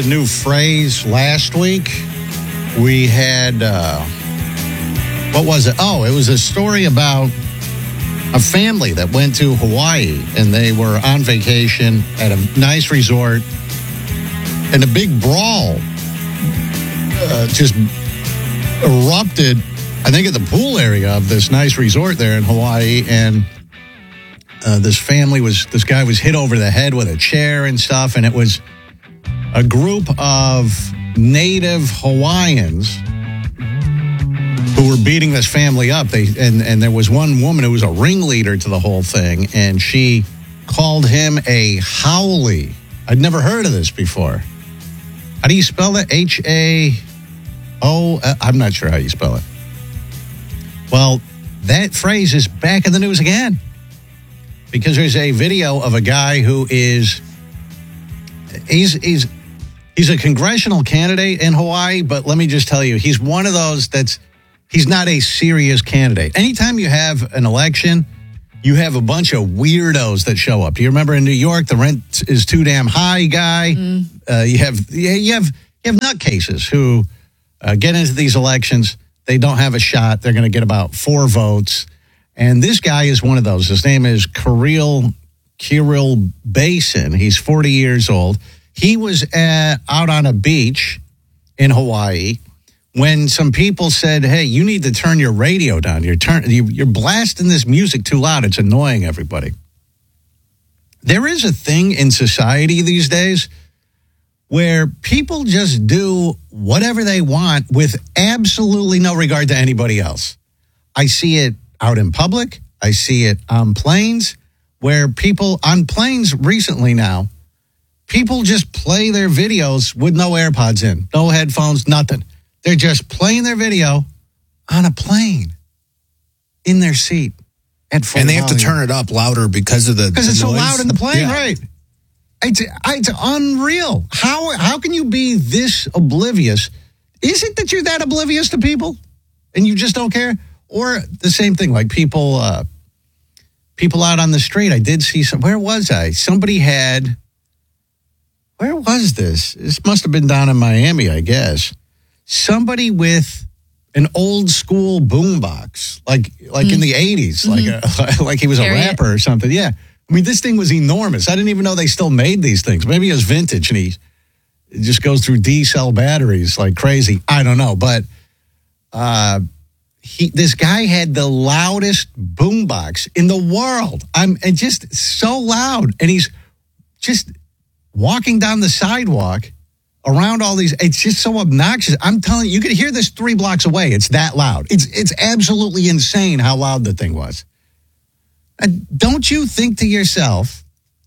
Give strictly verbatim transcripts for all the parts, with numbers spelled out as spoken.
new phrase last week. We had, uh, what was it? Oh, it was a story about a family that went to Hawaii, and they were on vacation at a nice resort, and a big brawl uh, just erupted, I think, at the pool area of this nice resort there in Hawaii, and uh, this family was, this guy was hit over the head with a chair and stuff, and it was a group of native Hawaiians who were beating this family up. They and, and there was one woman who was a ringleader to the whole thing, and she called him a haole. I'd never heard of this before. How do you spell that? H A O? I'm not sure how you spell it. Well, that phrase is back in the news again because there's a video of a guy who is he's he's he's a congressional candidate in Hawaii, but let me just tell you, he's one of those that's he's not a serious candidate. Anytime you have an election, you have a bunch of weirdos that show up. Do you remember in New York, the rent is too damn high guy? Mm. Uh, you have you have you have nutcases who uh, get into these elections. They don't have a shot. They're going to get about four votes. And this guy is one of those. His name is Kirill Kirill Basin. He's forty years old. He was uh, out on a beach in Hawaii when some people said, hey, you need to turn your radio down. You're, turn, you're blasting this music too loud. It's annoying everybody. There is a thing in society these days where people just do whatever they want with absolutely no regard to anybody else. I see it out in public. I see it on planes where people on planes recently now, people just play their videos with no AirPods in, no headphones, nothing. They're just playing their video on a plane in their seat at full and they have volume. to turn it up louder because of the because it's noise. so loud in the plane, yeah. right? It's it's unreal. How how can you be this oblivious? Is it that you're that oblivious to people and you just don't care, or the same thing like people uh, people out on the street? I did see some. Where was I? Somebody had. Where was this? This must have been down in Miami, I guess. Somebody with an old school boombox, like like mm. in the eighties, mm-hmm. like a, like he was Harriet. a rapper or something. Yeah, I mean this thing was enormous. I didn't even know they still made these things. Maybe it was vintage, and he it just goes through D cell batteries like crazy. I don't know, but uh, he this guy had the loudest boombox in the world. I'm and just so loud, and he's just walking down the sidewalk. Around all these, it's just so obnoxious. I'm telling you, you could hear this three blocks away. It's that loud. It's it's absolutely insane how loud the thing was. And don't you think to yourself,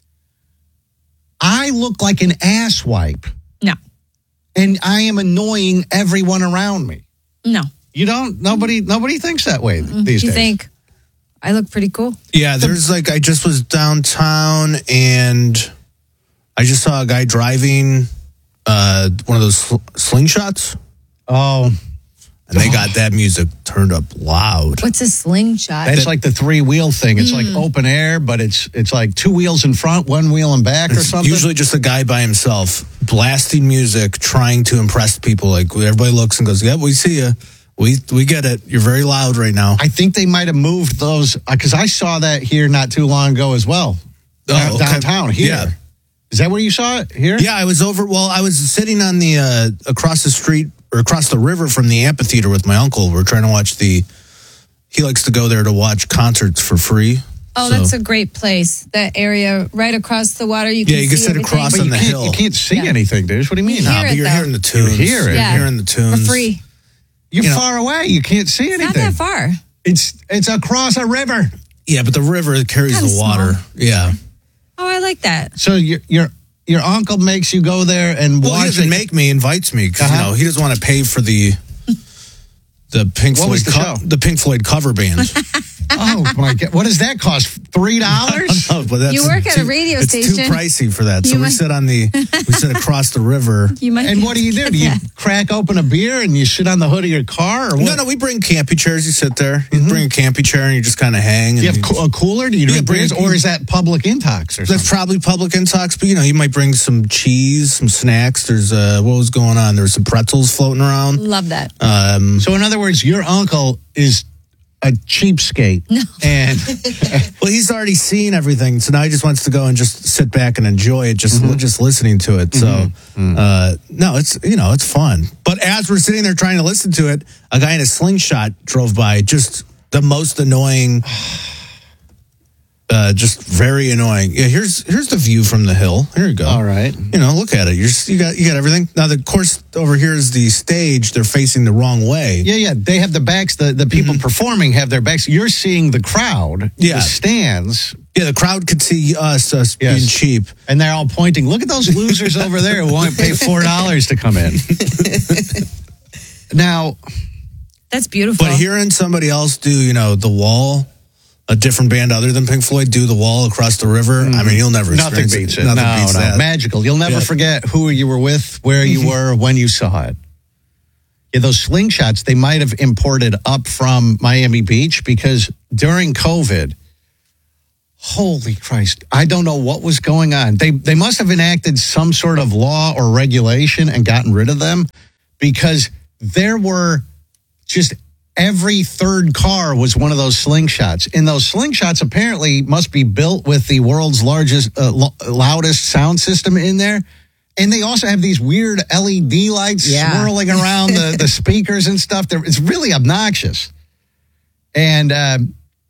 I look like an asswipe? No. And I am annoying everyone around me. No. You don't? Nobody Nobody thinks that way Mm-mm. these you days. You think, I look pretty cool. Yeah, there's like, I just was downtown and I just saw a guy driving Uh, one of those sl- slingshots. Oh. And they got that music turned up loud. What's a slingshot? That's like the three-wheel thing. It's mm. like open air, but it's it's like two wheels in front, one wheel in back it's or something. Usually just a guy by himself blasting music, trying to impress people. Like everybody looks and goes, yeah, we see you. We we get it. You're very loud right now. I think they might have moved those, because I saw that here not too long ago as well. Oh, okay. Downtown here. Yeah. Is that where you saw it here? Yeah, I was over. Well, I was sitting on the uh, across the street or across the river from the amphitheater with my uncle. We're trying to watch the. He likes to go there to watch concerts for free. Oh, so. That's a great place. That area right across the water. You can yeah, you can see sit everything. across but on you the can't, hill. You can't see yeah. anything, dude. What do you mean? You nah, but you're though. hearing the tunes. You hear it. Yeah. You're hearing the tunes. For free. You're you know, far away. You can't see it's anything. not that far. It's it's across a river. Yeah, but the river carries Kinda the water. small. Yeah. Oh, I like that. So your your your uncle makes you go there and well, watch. He doesn't it. make me. Invites me. 'Cause, Uh-huh. You know, he doesn't want to pay for the the Pink What Floyd was the co- show? the Pink Floyd cover band. Oh my God! What does that cost? Three dollars? No, but that's You work at too, a radio it's station. too pricey for that. So You we might- sit on the we sit across the river. You might And what do you do? Do you crack open a beer and you sit on the hood of your car? Or what? No, no, we bring campy chairs. You sit there. You bring a campy chair and you just kind of hang. Do And you have co- a cooler? Do you Yeah, drink bring- beers? Or is that public intox or That's something? probably public intox, but you know, you might bring some cheese, some snacks. There's uh, what was going on? There was some pretzels floating around. Love that. Um, So in other words, your uncle is a cheapskate. No. And well, he's already seen everything, so now he just wants to go and just sit back and enjoy it, just just listening to it. So, uh, no, it's you know, it's fun. But as we're sitting there trying to listen to it, a guy in a slingshot drove by, just the most annoying. Uh, just very annoying. Yeah, here's here's the view from the hill. Here you go. all right. You know, look at it. You're just, you got you got everything. Now, the course over here is the stage. They're facing the wrong way. Yeah, yeah. They have the backs. The, the people performing have their backs. You're seeing the crowd, Yeah. the stands, Yeah, the crowd could see us, us Yes. being cheap. and they're all pointing. Look at those losers over there who won't pay four dollars to come in. Now, That's beautiful. But hearing somebody else do, you know, The Wall, a different band other than Pink Floyd, do The Wall across the river, I mean, you'll never nothing experience beats it. Nothing no, beats no, that. magical. You'll never Yeah. forget who you were with, where you were, when you saw it. Yeah, those slingshots, they might have imported up from Miami Beach because during COVID, holy Christ, I don't know what was going on. They they must have enacted some sort of law or regulation and gotten rid of them because there were just every third car was one of those slingshots. And those slingshots apparently must be built with the world's largest, uh, lo- loudest sound system in there. And they also have these weird L E D lights Yeah. swirling around the, the speakers and stuff. They're, it's really obnoxious. And uh,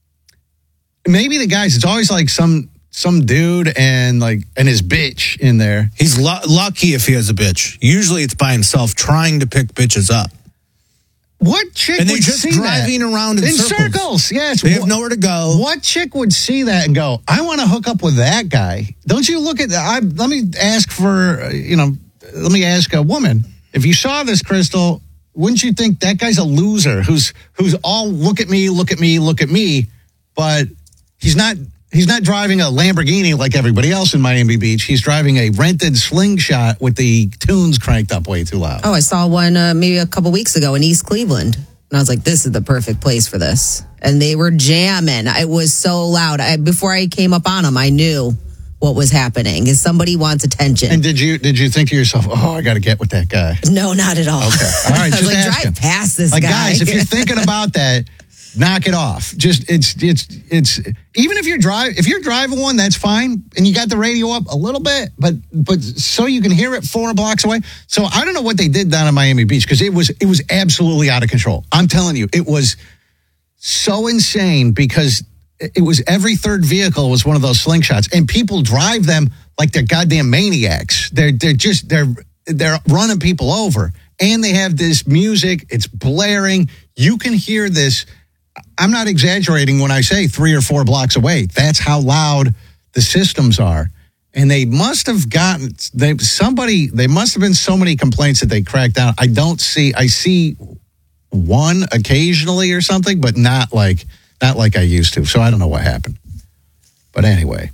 maybe the guys, it's always like some some dude and like and his bitch in there. He's lu- lucky if he has a bitch. Usually it's by himself trying to pick bitches up. What chick And they're would just see driving that? around in, in circles. circles? Yes. They have What- nowhere to go. What chick would see that and go, I want to hook up with that guy? Don't you look at that? I, let me ask for, uh, you know, let me ask a woman. If you saw this, Crystal, wouldn't you think that guy's a loser who's who's all look at me, look at me, look at me, but he's not he's not driving a Lamborghini like everybody else in Miami Beach. He's driving a rented slingshot with the tunes cranked up way too loud. Oh, I saw one uh, maybe a couple weeks ago in East Cleveland. And I was like, this is the perfect place for this. And they were jamming. It was so loud. I, before I came up on them, I knew what was happening. Is somebody wants attention. And did you did you think to yourself, oh, I got to get with that guy? no, not at all. Okay. All right, I was just like, asking. drive past this Like, guy. guys, if you're thinking about that, knock it off. Just it's it's it's even if you're drive if you're driving one, that's fine, and you got the radio up a little bit, but but so you can hear it four blocks away. So I don't know what they did down in Miami Beach because it was it was absolutely out of control. I'm telling you, it was so insane because it was every third vehicle was one of those slingshots, and people drive them like they're goddamn maniacs. They're they're just they're they're running people over, and they have this music. It's blaring. You can hear this. I'm not exaggerating when I say three or four blocks away. That's how loud the systems are. And they must have gotten they somebody. They must have been so many complaints that they cracked down. I don't see. I see one occasionally or something, but not like not like I used to. So I don't know what happened. But anyway,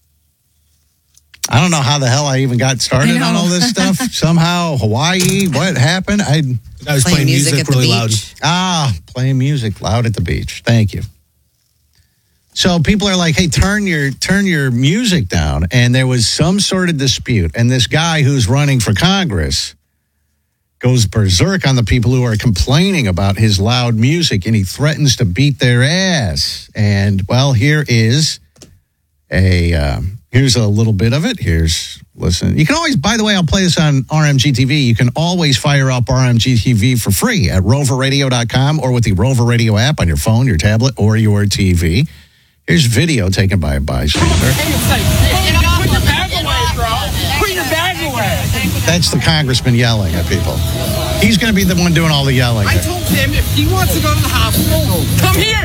I don't know how the hell I even got started I know. on all this stuff. Somehow Hawaii. What happened? I. I was Playing playing, music music, at the really loud. beach. Ah, playing music loud at the beach. Thank you. So people are like, "Hey, turn your turn your music down." And there was some sort of dispute, and this guy who's running for Congress goes berserk on the people who are complaining about his loud music, and he threatens to beat their ass. And well, here is a um, here's a little bit of it. Here's listen. You can always, by the way, I'll play this on R M G T V. You can always fire up R M G T V for free at rover radio dot com or with the Rover Radio app on your phone, your tablet, or your T V. Here's video taken by a bystander. Put your bag away, bro. Put your bag away. That's the congressman yelling at people. He's going to be the one doing all the yelling. I told him if he wants to go to the hospital, come here.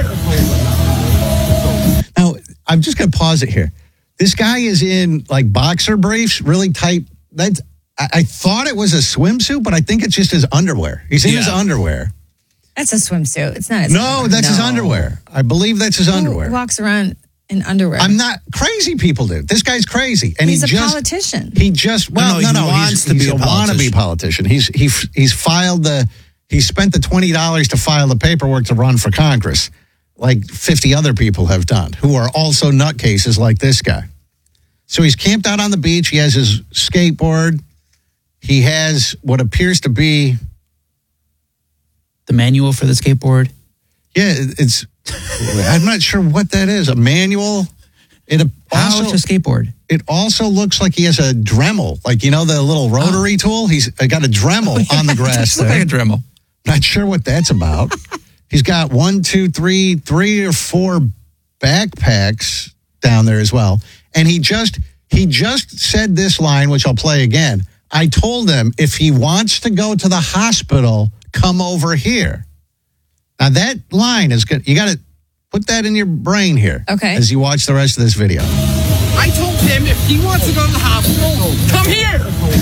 Now, I'm just going to pause it here. This guy is in like boxer briefs, really tight. That's, I, I thought it was a swimsuit, but I think it's just his underwear. He's in his Yeah. underwear. That's a swimsuit. It's not his No, underwear. that's his No. underwear. I believe that's his Who underwear. walks around in underwear? I'm not crazy. People do. This guy's crazy, and He's he a just politician. he just well no, no he no, wants he's, to he's be a wannabe politician. He's he he's filed the he spent the twenty dollars to file the paperwork to run for Congress, like fifty other people have done, who are also nutcases like this guy. So he's camped out on the beach. He has his skateboard. He has what appears to be The manual for the skateboard. yeah, it's I'm not sure what that is. A manual. It How also it's a skateboard? it also looks like he has a Dremel, like you know the little rotary Oh. tool. He's got a Dremel on the grass Looks like there. a Dremel. Not sure what that's about. He's got one, two, three, three or four backpacks down there as well. And he just he just said this line, which I'll play again. I told him if he wants to go to the hospital, come over here. Now that line is good. You got to put that in your brain here. Okay. As you watch the rest of this video. I told him if he wants to go to the hospital, come here.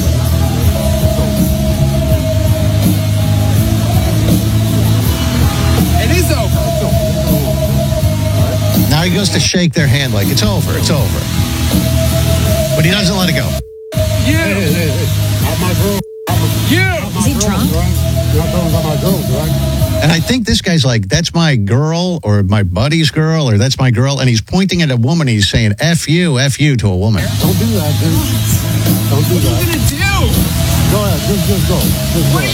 It is over. Now he goes to shake their hand like it's over, it's over. But he doesn't let it go. You. You. Is he drunk? And I think this guy's like, that's my girl or my buddy's girl or that's my girl. And he's pointing at a woman. He's saying, F you, F you to a woman. Don't do that, dude. Don't do What are that. you gonna do? Go ahead. Just, just go. Just go.